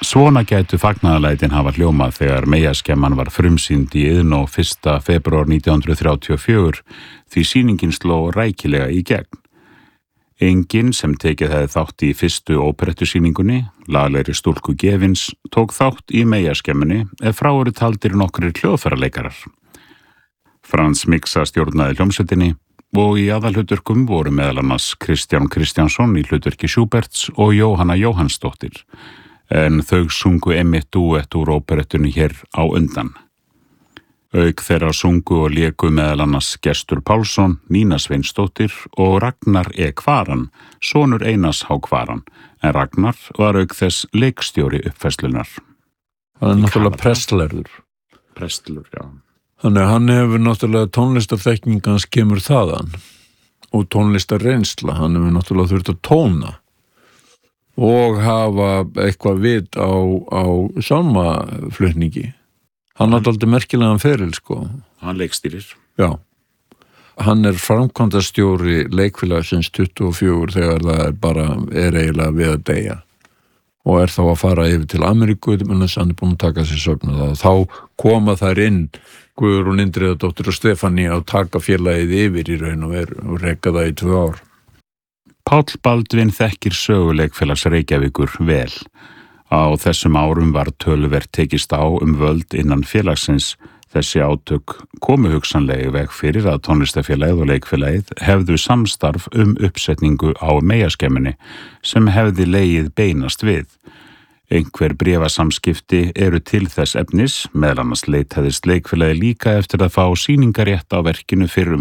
Svona gætu fagnaðarlætin hafa hljómað þegar meyjaskemman var frumsýnd í Iðnó 1. febrúar 1934 því sýningin sló rækilega í gegn. Enginn sem tekið hefði þátt í fyrstu óperettusýningunni, laglegri stúlku Gefins, tók þátt í meyjaskemmunni ef frá eru taldir nokkrir hljóðfæraleikarar. Frans Miksa stjórnaði hljómsveitinni og í aðalhlutverkum voru meðal annars Kristján Kristjánsson í hlutverki Schuberts og Jóhanna Jóhannsdóttir, en þau sungu einmitt dúett úr óperettunni hér á undan. Auk þeirra sungu og léku meðal annars Gestur Pálsson, Nína Sveinsdóttir og Ragnar Kvaran, sonur Einars H. Kvaran, en Ragnar var auk þess leikstjóri uppfærslunar. Hann náttúrulega prestlærður. Já. Þannig hann hefur náttúrulega tónlistarþekking hans kemur þaðan og tónlistarreynsla, hann hefur náttúrulega þurft að tóna og hafa eitthvað vit á sálmaflutningi. Hann átti aldrei merkilegan feril, sko. Hann leikstýrir. Já. Hann framkvæmdastjóri leikfélagsins 24 þegar það er eiginlega við að deyja og þá að fara yfir til Ameríku, menn hann búinn að taka sér söfna það. Þá koma þær inn Guðrún Indriðadóttir og Stefánia og taka félagið yfir í raun og reka það í 2 ár. Páll Baldvin þekkir söguleikfélags Reykjavíkur vel. Á þessum árum var töluvert tekist á völd innan félagsins. Þessi átök komu hugsanlega í veg fyrir að tónlistarfélagið og leikfélagið hefðu samstarf uppsetningu á meyjaskemmunni sem hefði legið beinast við. Einhver bréfasamskipti eru til þess efnis, meðal annars leitaðist leikfélagið líka eftir að fá sýningarétt á verkinu fyrir